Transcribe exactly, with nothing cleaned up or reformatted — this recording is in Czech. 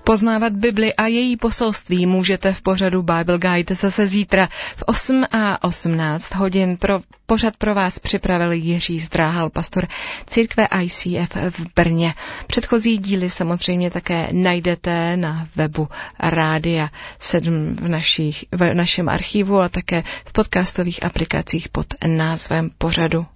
Poznávat Bibli a její poselství můžete v pořadu Bible Guide zase zítra v osm a osmnáct hodin. Pro pořad pro vás připravil Jiří Zdráhal, pastor církve I C F v Brně. Předchozí díly samozřejmě také najdete na webu Rádia sedm v, našich, v našem archivu, a také v podcastových aplikacích pod názvem pořadu.